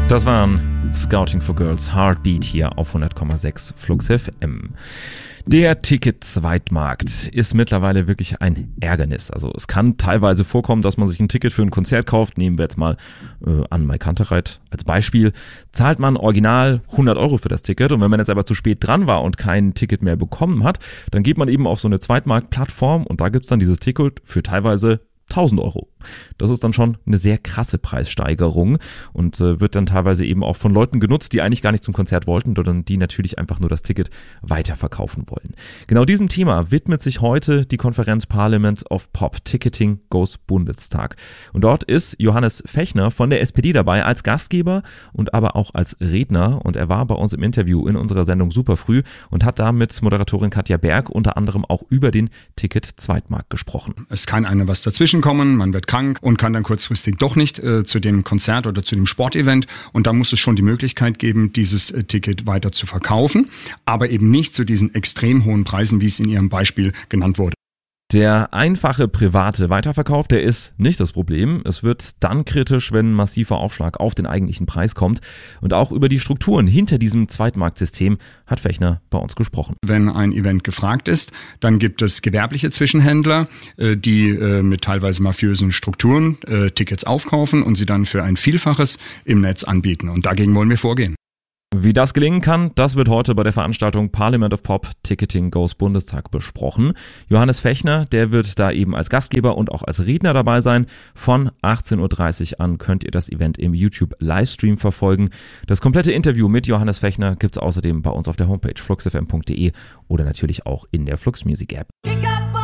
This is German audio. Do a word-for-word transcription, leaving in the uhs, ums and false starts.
Das waren Scouting for Girls, Heartbeat hier auf hundert Komma sechs Flux F M. Der Ticket-Zweitmarkt ist mittlerweile wirklich ein Ärgernis. Also es kann teilweise vorkommen, dass man sich ein Ticket für ein Konzert kauft. Nehmen wir jetzt mal äh, an Mike Kantereit als Beispiel. Zahlt man original hundert Euro für das Ticket und wenn man jetzt aber zu spät dran war und kein Ticket mehr bekommen hat, dann geht man eben auf so eine Zweitmarktplattform und da gibt's dann dieses Ticket für teilweise tausend Euro. Das ist dann schon eine sehr krasse Preissteigerung und äh, wird dann teilweise eben auch von Leuten genutzt, die eigentlich gar nicht zum Konzert wollten, sondern die natürlich einfach nur das Ticket weiterverkaufen wollen. Genau diesem Thema widmet sich heute die Konferenz Parliament of Pop Ticketing Goes Bundestag. Und dort ist Johannes Fechner von der S P D dabei als Gastgeber und aber auch als Redner und er war bei uns im Interview in unserer Sendung super früh und hat da mit Moderatorin Katja Berg unter anderem auch über den Ticket-Zweitmarkt gesprochen. Es kann einem was dazwischen kommen, man wird krank und kann dann kurzfristig doch nicht äh, zu dem Konzert oder zu dem Sportevent und da muss es schon die Möglichkeit geben, dieses äh, Ticket weiter zu verkaufen, aber eben nicht zu diesen extrem hohen Preisen, wie es in Ihrem Beispiel genannt wurde. Der einfache private Weiterverkauf, der ist nicht das Problem. Es wird dann kritisch, wenn ein massiver Aufschlag auf den eigentlichen Preis kommt. Und auch über die Strukturen hinter diesem Zweitmarktsystem hat Fechner bei uns gesprochen. Wenn ein Event gefragt ist, dann gibt es gewerbliche Zwischenhändler, die mit teilweise mafiösen Strukturen Tickets aufkaufen und sie dann für ein Vielfaches im Netz anbieten. Und dagegen wollen wir vorgehen. Wie das gelingen kann, das wird heute bei der Veranstaltung Parliament of Pop Ticketing Goes Bundestag besprochen. Johannes Fechner, der wird da eben als Gastgeber und auch als Redner dabei sein. Von achtzehn Uhr dreißig an könnt ihr das Event im YouTube Livestream verfolgen. Das komplette Interview mit Johannes Fechner gibt's außerdem bei uns auf der Homepage flux f m punkt d e oder natürlich auch in der Flux Music App.